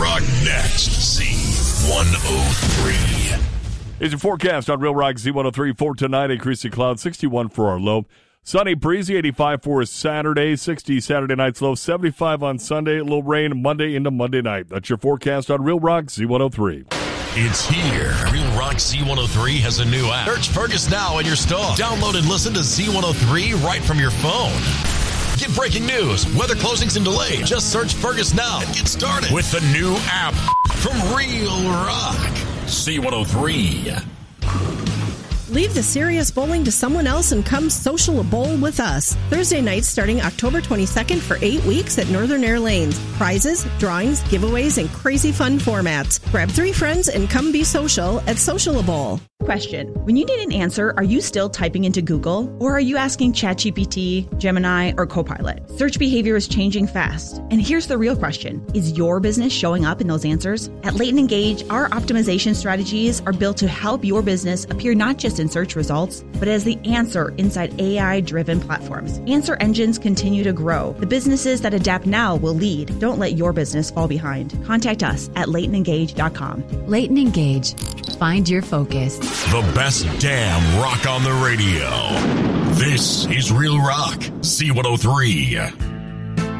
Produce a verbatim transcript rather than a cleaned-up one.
Rock next. Z one oh three. Here's your forecast on Real Rock Z one oh three for tonight. Increasing clouds, sixty-one for our low. Sunny, breezy, eighty-five for Saturday, sixty Saturday night's low, seventy-five on Sunday, a little rain Monday into Monday night. That's your forecast on Real Rock Z one oh three. It's here. Real Rock Z one oh three has a new app. Search Fergus now in your store. Download and listen to Z one oh three right from your phone. Get breaking news, weather closings and delays. Just search Fergus now and get started with the new app from Real Rock Z one oh three. Leave the serious bowling to someone else and come social a bowl with us. Thursday nights starting October twenty-second for eight weeks at Northern Air Lanes. Prizes, drawings, giveaways, and crazy fun formats. Grab three friends and come be social at Social a Bowl. Question. When you need an answer, are you still typing into Google? Or are you asking ChatGPT, Gemini, or Copilot? Search behavior is changing fast. And here's the real question. Is your business showing up in those answers? At Leighton Engage, our optimization strategies are built to help your business appear not just in search results, but as the answer inside A I-driven platforms. Answer engines continue to grow. The businesses that adapt now will lead. Don't let your business fall behind. Contact us at leighton engage dot com. Leighton Engage. Find your focus. The best damn rock on the radio. This is Real Rock Z one oh three.